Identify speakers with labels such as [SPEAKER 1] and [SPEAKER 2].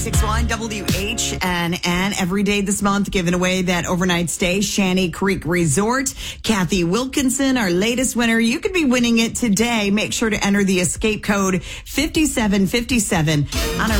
[SPEAKER 1] 61 WHNN every day this month, giving away that overnight stay, Shanty Creek Resort. Kathy Wilkinson, our latest winner. You could be winning it today. Make sure to enter the escape code 5757 on our